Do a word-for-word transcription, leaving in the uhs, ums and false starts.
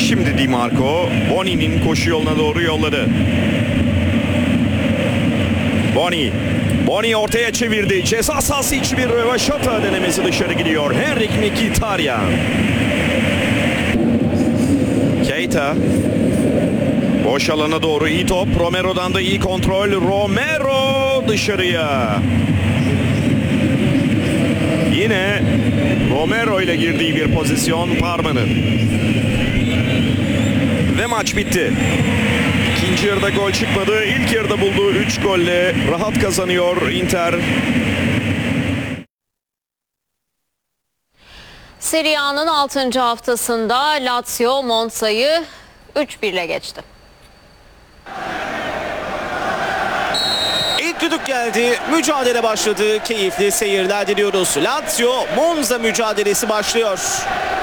Şimdi Di Marco Boni'nin koşu yoluna doğru yolladı. Boni. Boni ortaya çevirdi. Ceza sahası içi bir rövaşata denemesi, dışarı gidiyor. Henrik Mkhitaryan. Keita. Boş alana doğru iyi top. Romero'dan da iyi kontrol. Romero dışarıya. Yine Romero ile girdiği bir pozisyon Parma'nın. Ve maç bitti. İkinci yarıda gol çıkmadı. İlk yarıda bulduğu üç golle rahat kazanıyor Inter. Serie A'nın altıncı haftasında Lazio Monza'yı üç bir ile geçti. İlk düdük geldi. Mücadele başladı. Keyifli seyirler diliyoruz. Lazio Monza mücadelesi başlıyor.